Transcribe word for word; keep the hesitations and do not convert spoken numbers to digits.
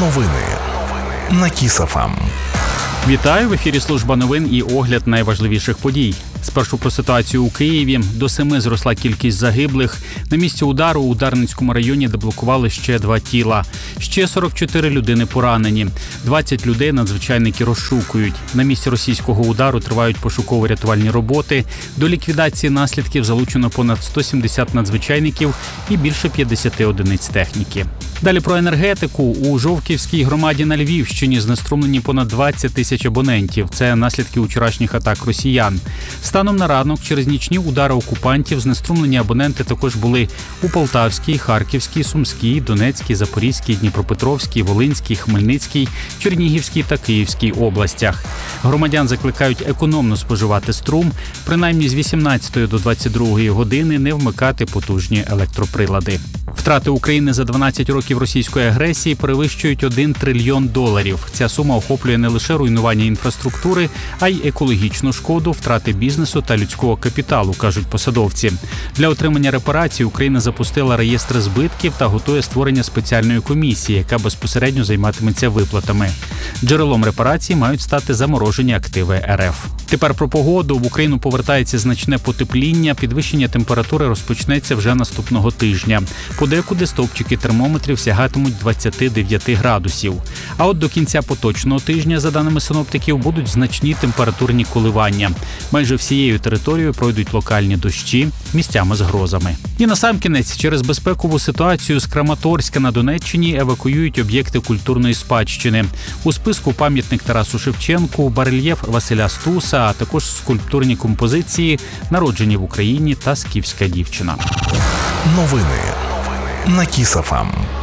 Новини на Кіс.ФМ. Вітаю! В ефірі служба новин і огляд найважливіших подій. Спершу про ситуацію у Києві. До семи зросла кількість загиблих. На місці удару у Дарницькому районі деблокували ще два тіла. Ще сорок чотири людини поранені. двадцять людей надзвичайники розшукують. На місці російського удару тривають пошуково-рятувальні роботи. До ліквідації наслідків залучено понад сто сімдесят надзвичайників і більше п'ятдесят одиниць техніки. Далі про енергетику. У Жовківській громаді на Львівщині знеструмлені понад двадцять тисяч абонентів. Це наслідки вчорашніх атак росіян. Станом на ранок через нічні удари окупантів знеструмлені абоненти також були у Полтавській, Харківській, Сумській, Донецькій, Запорізькій, Дніпропетровській, Волинській, Хмельницькій, Чернігівській та Київській областях. Громадян закликають економно споживати струм, принаймні з вісімнадцятої до двадцять другої години не вмикати потужні електроприлади. Втрати України за дванадцять років російської агресії перевищують один трильйон доларів. Ця сума охоплює не лише руйнування інфраструктури, а й екологічну шкоду, втрати бізнесу та людського капіталу, кажуть посадовці. Для отримання репарацій Україна запустила реєстр збитків та готує створення спеціальної комісії, яка безпосередньо займатиметься виплатами. Джерелом репарацій мають стати заморожені активи РФ. Тепер про погоду. В Україну повертається значне потепління, підвищення температури розпочнеться вже наступного тижня. Подекуди стовпчики термометрів сягатимуть двадцять дев'ять градусів. А от до кінця поточного тижня, за даними синоптиків, будуть значні температурні коливання. Майже всією територією пройдуть локальні дощі, місцями з грозами. І насамкінець, через безпекову ситуацію з Краматорська на Донеччині евакуюють об'єкти культурної спадщини. У списку пам'ятник Тарасу Шевченку, барельєф Василя Стуса, а також скульптурні композиції «Народжені в Україні» та «Скіфська дівчина». Новини на Кіс.ФМ.